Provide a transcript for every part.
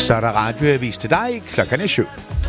Så er der radioavis til dig, 7:00.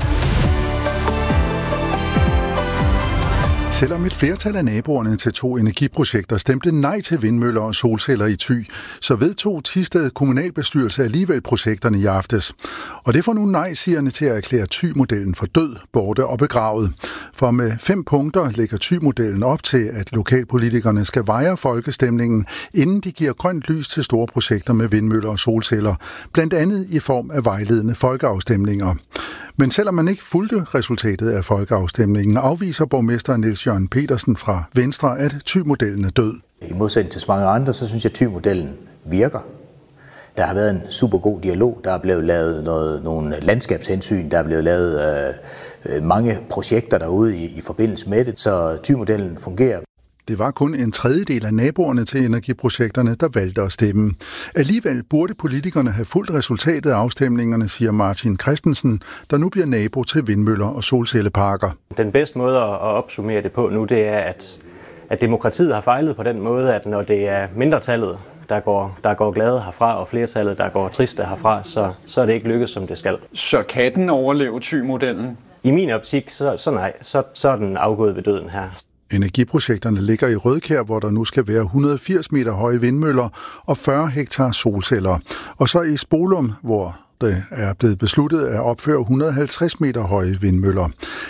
Selvom et flertal af naboerne til 2 energiprojekter stemte nej til vindmøller og solceller i Thy, så vedtog Thisted kommunalbestyrelse alligevel projekterne i aftes. Og det får nu nej-sigerne til at erklære Thy-modellen for død, borte og begravet. For med 5 punkter lægger Thy-modellen op til, at lokalpolitikerne skal vejre folkestemningen, inden de giver grønt lys til store projekter med vindmøller og solceller, blandt andet i form af vejledende folkeafstemninger. Men selvom man ikke fulgte resultatet af folkeafstemningen, afviser borgmester Niels Jørgen Petersen fra Venstre, at Thy-modellen er død. I modsætning til så mange andre, så synes jeg, at Thy-modellen virker. Der har været en super god dialog, der er blevet lavet nogle landskabshensyn, der er blevet lavet mange projekter derude i forbindelse med det, så Thy-modellen fungerer. Det var kun en tredjedel af naboerne til energiprojekterne, der valgte at stemme. Alligevel burde politikerne have fulgt resultatet af afstemningerne, siger Martin Christensen, der nu bliver nabo til vindmøller og solcelleparker. Den bedste måde at opsummere det på nu, det er, at demokratiet har fejlet på den måde, at når det er mindretallet, der går glade herfra, og flertallet, der går triste herfra, så er det ikke lykkedes, som det skal. Så kan den overleve Thy-modellen? I min optik, så nej. Så er den afgået ved døden her. Energiprojekterne ligger i Rødkær, hvor der nu skal være 180 meter høje vindmøller og 40 hektar solceller. Og så i Spolum, hvor det er blevet besluttet at opføre 150 meter høje vindmøller.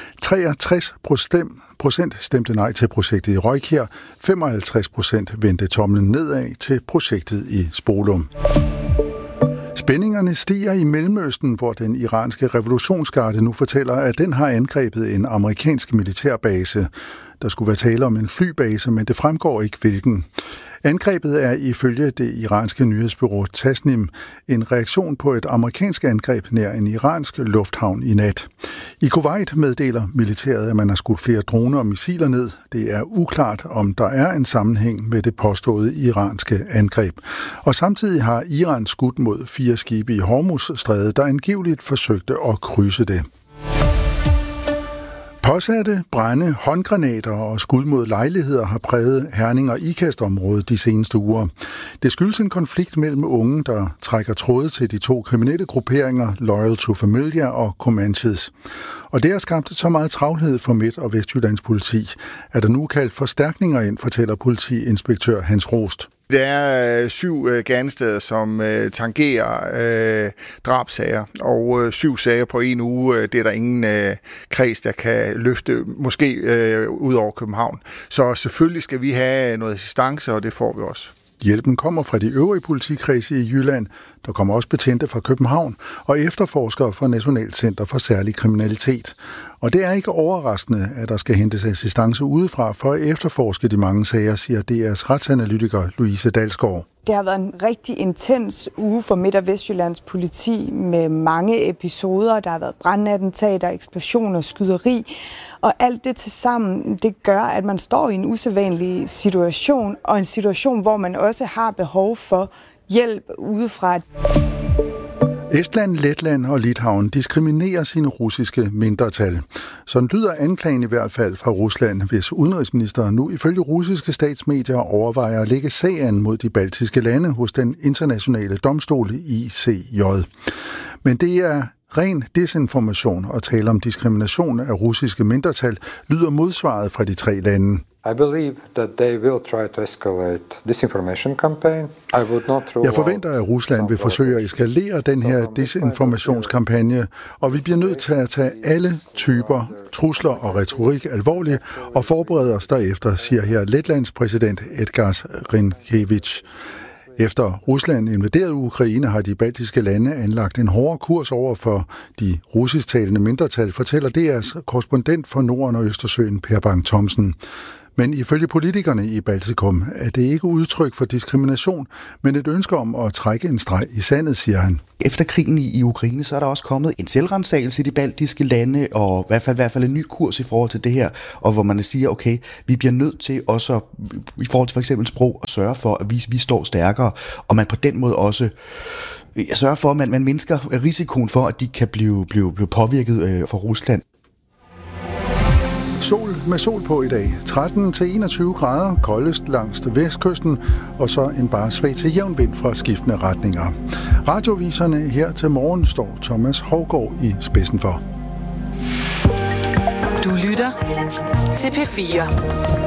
63% stemte nej til projektet i Rødkær, 55% vendte tommelen nedad til projektet i Spolum. Spændingerne stiger i Mellemøsten, hvor den iranske revolutionsgarde nu fortæller, at den har angrebet en amerikansk militærbase. Der skulle være tale om en flybase, men det fremgår ikke hvilken. Angrebet er ifølge det iranske nyhedsbureau Tasnim en reaktion på et amerikansk angreb nær en iransk lufthavn i nat. I Kuwait meddeler militæret, at man har skudt flere droner og missiler ned. Det er uklart, om der er en sammenhæng med det påståede iranske angreb. Og samtidig har Iran skudt mod 4 skibe i Hormuzstrædet, der angiveligt forsøgte at krydse det. Påsatte, brande, håndgranater og skud mod lejligheder har præget Herning- og Ikast-området de seneste uger. Det skyldes en konflikt mellem unge, der trækker tråde til de 2 kriminelle grupperinger, Loyal to Familia og Comanches. Og det har skabt så meget travlhed for Midt- og Vestjyllands politi, at der nu kaldt forstærkninger ind, fortæller politiinspektør Hans Rost. Der er 7 gerningssteder, som tangerer drabsager, og 7 sager på en uge, det er der ingen kreds, der kan løfte, måske ud over København. Så selvfølgelig skal vi have noget assistance, og det får vi også. Hjælpen kommer fra de øvrige politikredse i Jylland. Der kommer også betjente fra København og efterforskere fra Nationalt Center for Særlig Kriminalitet. Og det er ikke overraskende, at der skal hentes assistance udefra for at efterforske de mange sager, siger DR's retsanalytiker Louise Dalsgaard. Det har været en rigtig intens uge for Midt- og Vestjyllands politi med mange episoder. Der har været brandattentater, eksplosioner, skyderi. Og alt det tilsammen, det gør, at man står i en usædvanlig situation, og en situation, hvor man også har behov for hjælp udefra. Estland, Letland og Litauen diskriminerer sine russiske mindretal. Sådan lyder anklagen i hvert fald fra Rusland, hvis udenrigsministeren nu ifølge russiske statsmedier overvejer at lægge sagen mod de baltiske lande hos den internationale domstol ICJ. Men det er ren desinformation at tale om diskrimination af russiske mindretal, lyder modsvaret fra de 3 lande. Jeg forventer, at Rusland vil forsøge at eskalere den her desinformationskampagne, og vi bliver nødt til at tage alle typer trusler og retorik alvorligt og forberede os derefter, siger her Letlands præsident Edgars Rinkevich. Efter Rusland invaderede Ukraine, har de baltiske lande anlagt en hårdere kurs over for de russisktalende mindretal, fortæller DR's korrespondent for Norden og Østersøen, Per Bang Thomsen. Men ifølge politikerne i Baltikum er det ikke udtryk for diskrimination, men et ønske om at trække en streg i sandet, siger han. Efter krigen i Ukraine, så er der også kommet en selvrensagelse i de baltiske lande, og i hvert fald en ny kurs i forhold til det her, og hvor man siger, okay, vi bliver nødt til også, i forhold til for eksempel sprog, at sørge for, at vi står stærkere, og man på den måde også sørger for, at man mindsker risikoen for, at de kan blive påvirket fra Rusland. Med sol på i dag. 13-21 grader, koldest langs vestkysten, og så en bare svag til jævn vind fra skiftende retninger. Radioviserne her til morgen står Thomas Hougaard i spidsen for. Du lytter til P4.